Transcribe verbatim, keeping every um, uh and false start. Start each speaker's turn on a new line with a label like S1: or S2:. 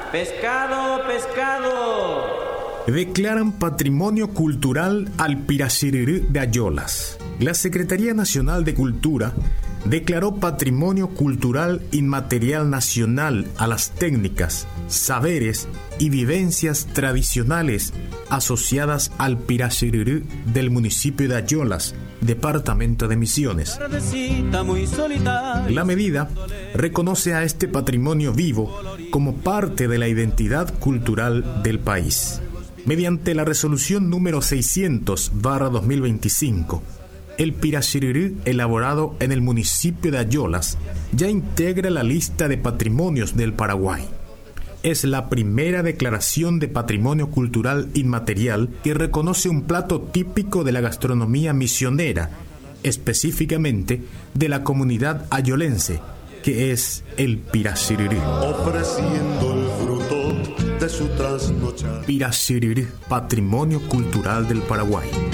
S1: Pescado, pescado.
S2: Declaran patrimonio cultural al Piraciriri de Ayolas. La Secretaría Nacional de Cultura declaró patrimonio cultural inmaterial nacional a las técnicas, saberes y vivencias tradicionales asociadas al Piraciriri del municipio de Ayolas, departamento de Misiones. La medida reconoce a este patrimonio vivo como parte de la identidad cultural del país. Mediante la resolución número seiscientos barra dos mil veinticinco, el Piraciriri, elaborado en el municipio de Ayolas, ya integra la lista de patrimonios del Paraguay. Es la primera declaración de patrimonio cultural inmaterial que reconoce un plato típico de la gastronomía misionera, específicamente de la comunidad ayolense, que es el Piraciriri.
S3: Ofreciendo el fruto de su trasnochar.
S2: Piraciriri, patrimonio cultural del Paraguay.